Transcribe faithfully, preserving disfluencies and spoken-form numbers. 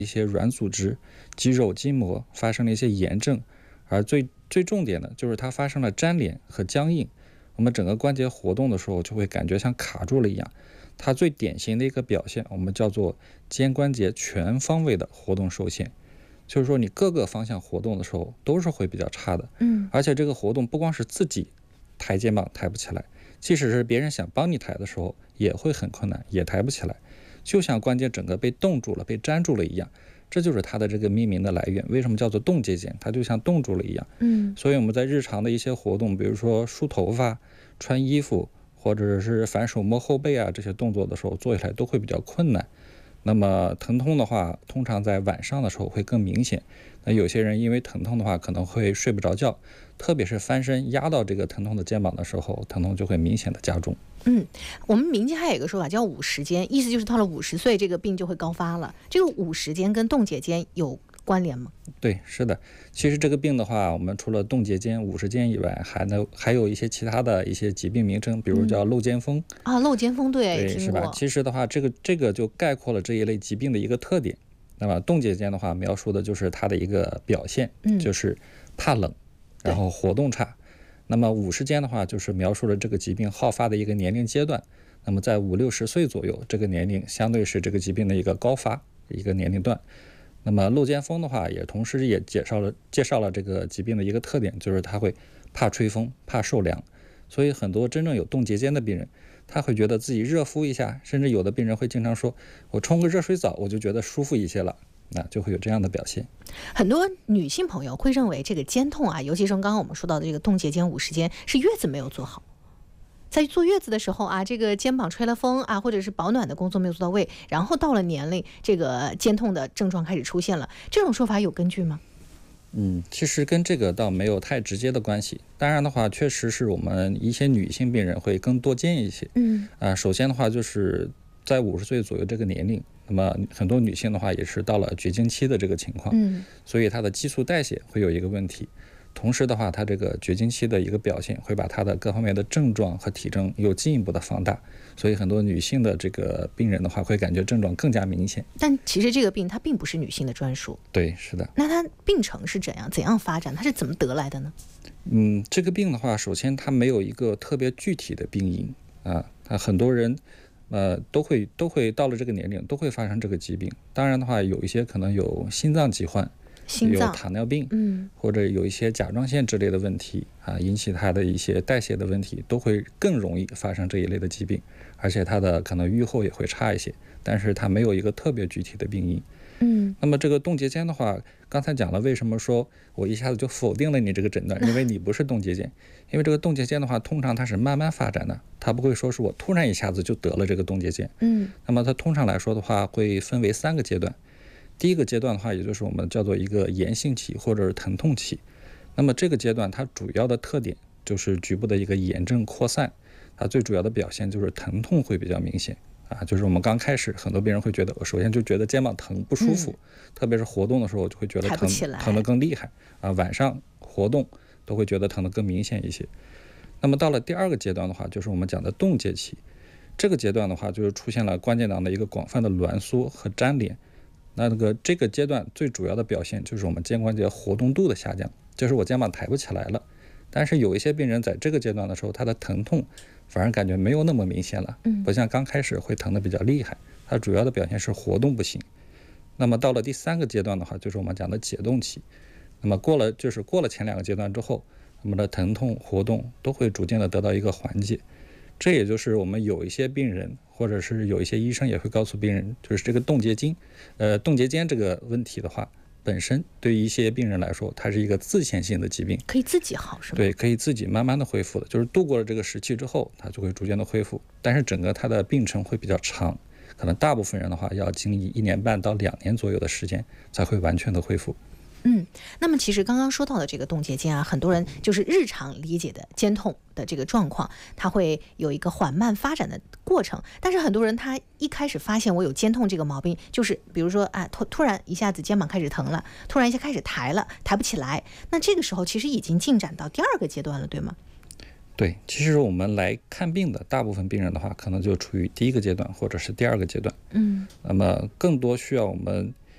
一些软组织、肌肉、筋膜发生了一些炎症，而最最重点的就是它发生了粘连和僵硬。我们整个关节活动的时候就会感觉像卡住了一样。它最典型的一个表现，我们叫做肩关节全方位的活动受限，就是说你各个方向活动的时候都是会比较差的。 嗯， 而且这个活动不光是自己抬肩膀抬不起来，即使是别人想帮你抬的时候也会很困难，也抬不起来，就像关节整个被冻住了、被粘住了一样。这就是它的这个命名的来源。为什么叫做冻结肩？它就像冻住了一样。 嗯， 所以我们在日常的一些活动，比如说梳头发、穿衣服，或者是反手摸后背啊，这些动作的时候做起来都会比较困难。那么疼痛的话，通常在晚上的时候会更明显。那有些人因为疼痛的话，可能会睡不着觉，特别是翻身压到这个疼痛的肩膀的时候，疼痛就会明显的加重。 嗯，我们民间还有一个说法叫五十肩，意思就是到了五十岁，这个病就会高发了。这个五十肩跟冻结肩有关联吗？ 对，是的。其实这个病的话，我们除了冻结肩、五十肩以外，还能还有一些其他的一些疾病名称，比如叫漏肩风、 嗯、啊，漏肩风，对， 对，是吧？其实的话，这个这个就概括了这一类疾病的一个特点。那么冻结肩的话，描述的就是它的一个表现， 嗯、 就是怕冷，然后活动差。那么五十肩的话，就是描述了这个疾病好发的一个年龄阶段。那么在五六十岁左右，这个年龄相对是这个疾病的一个高发一个年龄段。那么漏肩风的话，也同时也介绍了介绍了这个疾病的一个特点，就是它会怕吹风、怕受凉。所以很多真正有冻结肩的病人，他会觉得自己热敷一下，甚至有的病人会经常说，我冲个热水澡我就觉得舒服一些了，那就会有这样的表现。 很多女性朋友会认为这个肩痛啊，尤其是刚刚我们说到的这个冻结肩、五十肩，是月子没有做好。在坐月子的时候啊，这个肩膀吹了风啊，或者是保暖的工作没有做到位，然后到了年龄，这个肩痛的症状开始出现了，这种说法有根据吗？ 嗯，其实跟这个倒没有太直接的关系。当然的话，确实是我们一些女性病人会更多见一些。 嗯， 啊、呃，首先的话就是在五十岁左右这个年龄，那么很多女性的话也是到了绝经期的这个情况， 嗯， 所以她的激素代谢会有一个问题。同时的话，它这个绝经期的一个表现会把它的各方面的症状和体征又进一步的放大，所以很多女性的这个病人的话会感觉症状更加明显。 但其实这个病它并不是女性的专属。 对，是的。 那它病程是怎样怎样发展？它是怎么得来的呢？ 嗯，这个病的话，首先它没有一个特别具体的病因啊，它很多人呃都会都会到了这个年龄都会发生这个疾病。当然的话，有一些可能有心脏疾患。 心脏有糖尿病， 嗯， 或者有一些甲状腺之类的问题啊，引起它的一些代谢的问题，都会更容易发生这一类的疾病，而且它的可能预后也会差一些，但是它没有一个特别具体的病因。 嗯， 那么这个冻结肩的话，刚才讲了为什么说我一下子就否定了你这个诊断，因为你不是冻结肩，因为这个冻结肩的话，通常它是慢慢发展的，它不会说是我突然一下子就得了这个冻结肩。 嗯， 那么它通常来说的话，会分为三个阶段。第一个阶段的话，也就是我们叫做一个炎性期或者是疼痛期。那么这个阶段它主要的特点就是局部的一个炎症扩散，它最主要的表现就是疼痛会比较明显啊。就是我们刚开始很多病人会觉得，首先就觉得肩膀疼不舒服，嗯、特别是活动的时候就会觉得疼疼得更厉害啊。晚上活动都会觉得疼得更明显一些。那么到了第二个阶段的话，就是我们讲的冻结期。这个阶段的话，就是出现了关节囊的一个广泛的挛缩和粘连。那那个这个阶段最主要的表现就是我们肩关节活动度的下降，就是我肩膀抬不起来了。但是有一些病人在这个阶段的时候，他的疼痛反而感觉没有那么明显了，不像刚开始会疼得比较厉害。它主要的表现是活动不行。那么到了第三个阶段的话，就是我们讲的解冻期。那么过了就是过了前两个阶段之后，我们的疼痛活动都会逐渐的得到一个缓解。这也就是我们有一些病人，或者是有一些医生也会告诉病人，就是这个冻结筋，呃，冻结肩这个问题的话，本身对于一些病人来说，它是一个自限性的疾病， 可以自己好是吗？ 对，可以自己慢慢的恢复的，就是度过了这个时期之后，它就会逐渐的恢复。但是整个它的病程会比较长，可能大部分人的话要经历一年半到两年左右的时间才会完全的恢复。 嗯，那么其实刚刚说到的这个冻结肩啊，很多人就是日常理解的肩痛的这个状况，它会有一个缓慢发展的过程。但是很多人他一开始发现我有肩痛这个毛病，就是比如说啊，突突然一下子肩膀开始疼了，突然一下开始抬了，抬不起来。那这个时候其实已经进展到第二个阶段了，对吗？ 对，其实我们来看病的大部分病人的话，可能就处于第一个阶段或者是第二个阶段。 嗯， 那么更多需要我们